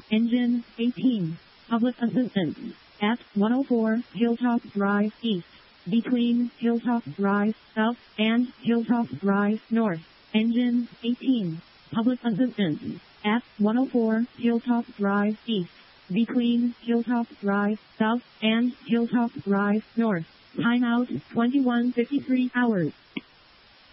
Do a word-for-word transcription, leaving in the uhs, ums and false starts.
Engine eighteen. Public assistance. At one oh four Hilltop Drive East. Between Hilltop Drive South and Hilltop Drive North. Engine eighteen. Public assistance. At one oh four Hilltop Drive East. Between Hilltop Drive South and Hilltop Drive North. Timeout twenty-one fifty-three hours.